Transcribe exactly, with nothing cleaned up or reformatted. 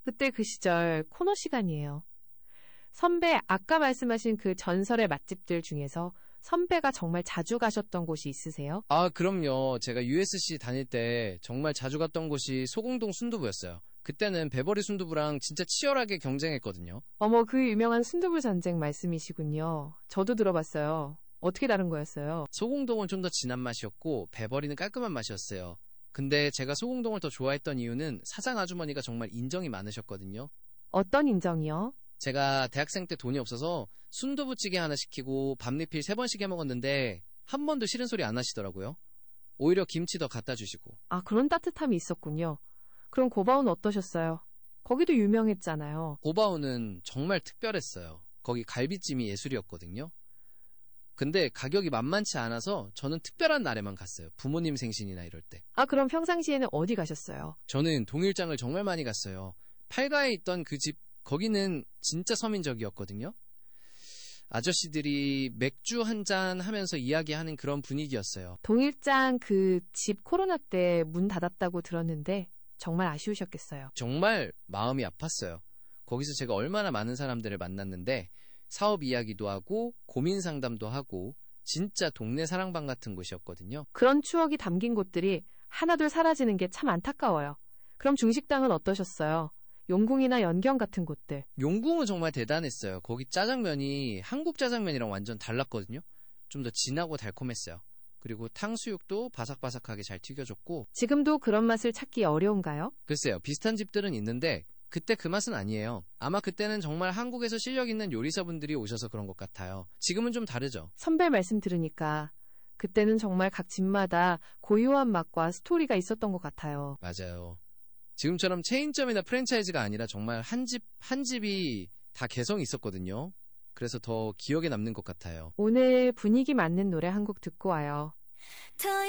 그때 그 시절 코너 시간이에요. 선배, 아까 말씀하신 그 전설의 맛집들 중에서 선배가 정말 자주 가셨던 곳이 있으세요? 아, 그럼요. 제가 유에스씨 다닐 때 정말 자주 갔던 곳이 소공동 순두부였어요. 그때는 베버리 순두부랑 진짜 치열하게 경쟁했거든요. 어머, 그 유명한 순두부 전쟁 말씀이시군요. 저도 들어봤어요. 어떻게 다른 거였어요? 소공동은 좀 더 진한 맛이었고 베버리는 깔끔한 맛이었어요. 근데 제가 소공동을 더 좋아했던 이유는 사장 아주머니가 정말 인정이 많으셨거든요. 어떤 인정이요? 제가 대학생 때 돈이 없어서 순두부찌개 하나 시키고 밥 리필 세 번씩 해먹었는데 한 번도 싫은 소리 안 하시더라고요. 오히려 김치 더 갖다 주시고. 아, 그런 따뜻함이 있었군요. 그럼 고바오는 어떠셨어요? 거기도 유명했잖아요. 고바오는 정말 특별했어요. 거기 갈비찜이 예술이었거든요. 근데 가격이 만만치 않아서 저는 특별한 날에만 갔어요. 부모님 생신이나 이럴 때. 아, 그럼 평상시에는 어디 가셨어요? 저는 동일장을 정말 많이 갔어요. 팔가에 있던 그 집, 거기는 진짜 서민적이었거든요. 아저씨들이 맥주 한 잔 하면서 이야기하는 그런 분위기였어요. 동일장 그 집 코로나 때 문 닫았다고 들었는데 정말 아쉬우셨겠어요. 정말 마음이 아팠어요. 거기서 제가 얼마나 많은 사람들을 만났는데 사업 이야기도 하고 고민 상담도 하고 진짜 동네 사랑방 같은 곳이었거든요. 그런 추억이 담긴 곳들이 하나둘 사라지는 게 참 안타까워요. 그럼 중식당은 어떠셨어요? 용궁이나 연경 같은 곳들. 용궁은 정말 대단했어요. 거기 짜장면이 한국 짜장면이랑 완전 달랐거든요. 좀 더 진하고 달콤했어요. 그리고 탕수육도 바삭바삭하게 잘 튀겨줬고. 지금도 그런 맛을 찾기 어려운가요? 글쎄요. 비슷한 집들은 있는데 그때 그 맛은 아니에요. 아마 그때는 정말 한국에서 실력 있는 요리사분들이 오셔서 그런 것 같아요. 지금은 좀 다르죠. 선배 말씀 들으니까 그때는 정말 각 집마다 고유한 맛과 스토리가 있었던 것 같아요. 맞아요. 지금처럼 체인점이나 프랜차이즈가 아니라 정말 한 집, 한 집이 다 개성이 있었거든요. 그래서 더 기억에 남는 것 같아요. 오늘 분위기 맞는 노래 한 곡 듣고 와요.